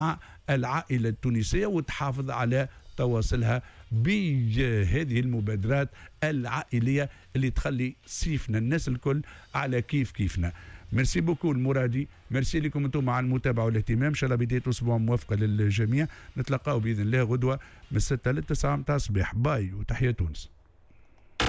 العائلة التونسية وتحافظ على تواصلها بهذه المبادرات العائلية اللي تخلي سيفنا الناس الكل على كيفنا. ميرسي بوكو المرادي، ميرسي لكم انتم على المتابعة والاهتمام. ان شاء الله بداية اسبوع موفقة للجميع. نتلقاو باذن الله غدوة من 6 ل 9 متاع الصباح. باي وتحية تونس.